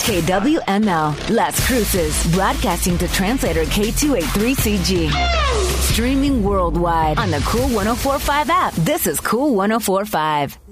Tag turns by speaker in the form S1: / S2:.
S1: KWML, Las Cruces, broadcasting to translator K283CG. Streaming worldwide on the Cool 104.5 app. This is Cool 104.5.